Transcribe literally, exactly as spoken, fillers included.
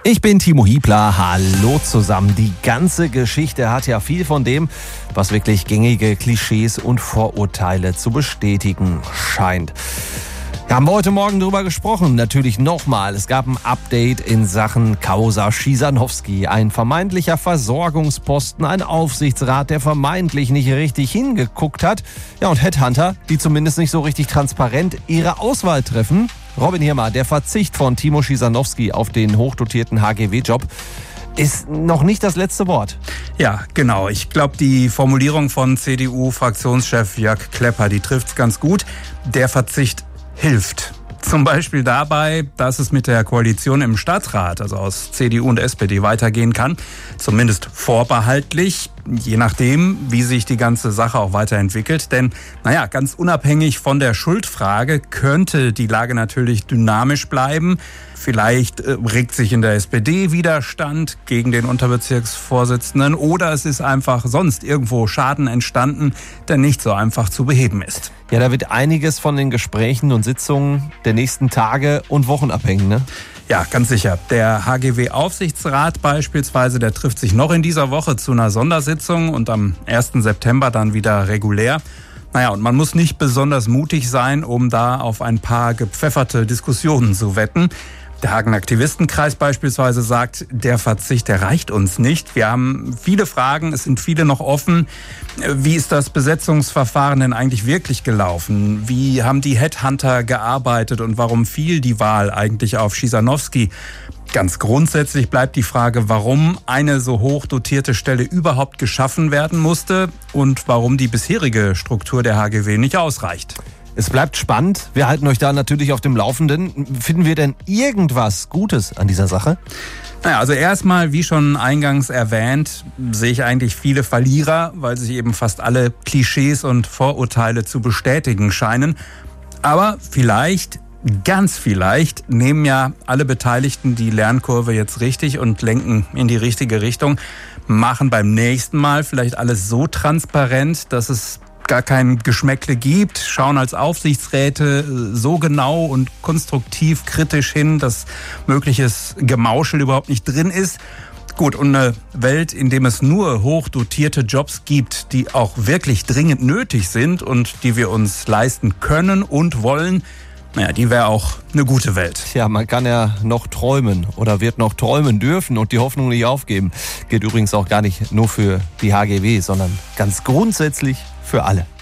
Ich bin Timo Hiebler, hallo zusammen. Die ganze Geschichte hat ja viel von dem, was wirklich gängige Klischees und Vorurteile zu bestätigen scheint. Wir haben heute Morgen darüber gesprochen, natürlich nochmal. Es gab ein Update in Sachen Causa Schisanowski. Ein vermeintlicher Versorgungsposten, ein Aufsichtsrat, der vermeintlich nicht richtig hingeguckt hat. Ja, und Headhunter, die zumindest nicht so richtig transparent ihre Auswahl treffen. Robin Hirmer, der Verzicht von Timo Schisanowski auf den hochdotierten H G W-Job ist noch nicht das letzte Wort. Ja, genau. Ich glaube, die Formulierung von C D U-Fraktionschef Jörg Klepper, die trifft's ganz gut. Der Verzicht hilft. Zum Beispiel dabei, dass es mit der Koalition im Stadtrat, also aus C D U und S P D, weitergehen kann. Zumindest vorbehaltlich, je nachdem, wie sich die ganze Sache auch weiterentwickelt. Denn, naja, ganz unabhängig von der Schuldfrage könnte die Lage natürlich dynamisch bleiben. Vielleicht äh, regt sich in der S P D Widerstand gegen den Unterbezirksvorsitzenden oder es ist einfach sonst irgendwo Schaden entstanden, der nicht so einfach zu beheben ist. Ja, da wird einiges von den Gesprächen und Sitzungen der nächsten Tage und Wochen abhängen, ne? Ja, ganz sicher. Der H G W-Aufsichtsrat beispielsweise, der trifft sich noch in dieser Woche zu einer Sondersitzung und am ersten September dann wieder regulär. Naja, und man muss nicht besonders mutig sein, um da auf ein paar gepfefferte Diskussionen zu wetten. Der Hagen-Aktivistenkreis beispielsweise sagt, der Verzicht, der reicht uns nicht. Wir haben viele Fragen, es sind viele noch offen. Wie ist das Besetzungsverfahren denn eigentlich wirklich gelaufen? Wie haben die Headhunter gearbeitet und warum fiel die Wahl eigentlich auf Schisanowski? Ganz grundsätzlich bleibt die Frage, warum eine so hoch dotierte Stelle überhaupt geschaffen werden musste und warum die bisherige Struktur der H G W nicht ausreicht. Es bleibt spannend. Wir halten euch da natürlich auf dem Laufenden. Finden wir denn irgendwas Gutes an dieser Sache? Naja, also erstmal, wie schon eingangs erwähnt, sehe ich eigentlich viele Verlierer, weil sich eben fast alle Klischees und Vorurteile zu bestätigen scheinen. Aber vielleicht, ganz vielleicht, nehmen ja alle Beteiligten die Lernkurve jetzt richtig und lenken in die richtige Richtung, machen beim nächsten Mal vielleicht alles so transparent, dass es gar kein Geschmäckle gibt, schauen als Aufsichtsräte so genau und konstruktiv kritisch hin, dass mögliches Gemauschel überhaupt nicht drin ist. Gut, und eine Welt, in der es nur hochdotierte Jobs gibt, die auch wirklich dringend nötig sind und die wir uns leisten können und wollen, naja, die wäre auch eine gute Welt. Ja, man kann ja noch träumen oder wird noch träumen dürfen und die Hoffnung nicht aufgeben. Gilt übrigens auch gar nicht nur für die H G W, sondern ganz grundsätzlich für alle.